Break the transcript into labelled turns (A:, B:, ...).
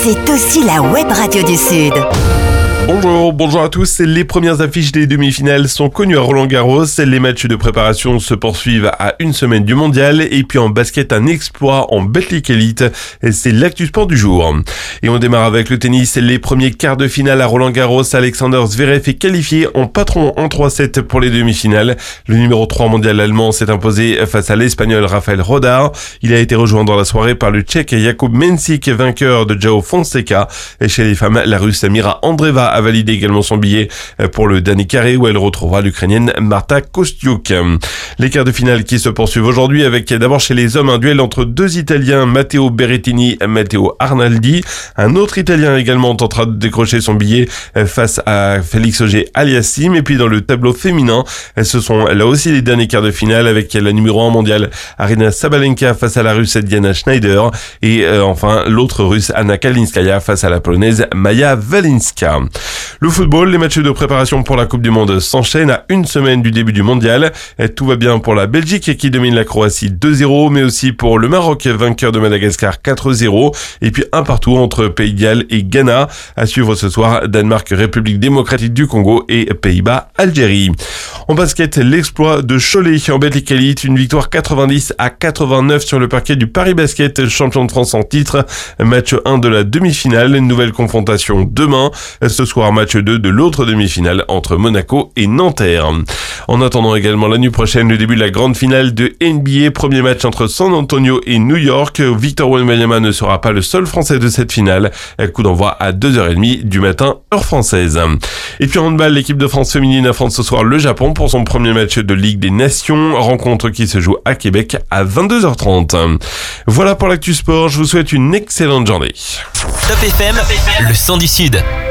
A: c'est aussi la web radio du Sud.
B: Bonjour à tous. Les premières affiches des demi-finales sont connues à Roland-Garros. Les matchs de préparation se poursuivent à une semaine du mondial. Et puis en basket, un exploit en Betclic Elite. C'est l'actu sport du jour. Et on démarre avec le tennis. Les premiers quarts de finale à Roland-Garros. Alexander Zverev est qualifié en patron en 3-7 pour les demi-finales. Le numéro 3 mondial allemand s'est imposé face à l'Espagnol Rafael Rodar. Il a été rejoint dans la soirée par le Tchèque Jakub Mensik, vainqueur de João Fonseca. Et chez les femmes, la Russe Mira Andreeva a validé également son billet pour le dernier carré où elle retrouvera l'Ukrainienne Marta Kostyuk. Les quarts de finale qui se poursuivent aujourd'hui avec d'abord chez les hommes un duel entre deux Italiens, Matteo Berrettini et Matteo Arnaldi. Un autre Italien également tentera de décrocher son billet face à Félix Auger-Aliassime. Et puis dans le tableau féminin, ce sont là aussi les derniers quarts de finale avec la numéro 1 mondiale Aryna Sabalenka face à la Russe Diana Schneider et enfin l'autre Russe Anna Kalinskaya face à la Polonaise Maja Walinska. Le football, les matchs de préparation pour la Coupe du Monde s'enchaînent à une semaine du début du mondial. Tout va bien pour la Belgique qui domine la Croatie 2-0, mais aussi pour le Maroc, vainqueur de Madagascar 4-0. Et puis un partout entre Pays de Galles et Ghana. À suivre ce soir, Danemark, République démocratique du Congo et Pays-Bas, Algérie. En basket, l'exploit de Cholet en Betclic Elite, une victoire 90-89 sur le parquet du Paris Basket, champion de France en titre. Match 1 de la demi-finale, une nouvelle confrontation demain. Ce soir, match 2 de l'autre demi-finale entre Monaco et Nanterre. En attendant également la nuit prochaine, le début de la grande finale de NBA, premier match entre San Antonio et New York. Victor Wembanyama ne sera pas le seul Français de cette finale. Coup d'envoi à 2h30 du matin, heure française. Et puis en handball, l'équipe de France féminine affronte ce soir le Japon pour son premier match de Ligue des Nations, rencontre qui se joue à Québec à 22h30. Voilà pour l'actu sport, je vous souhaite une excellente journée.
C: Top FM, le son du Sud.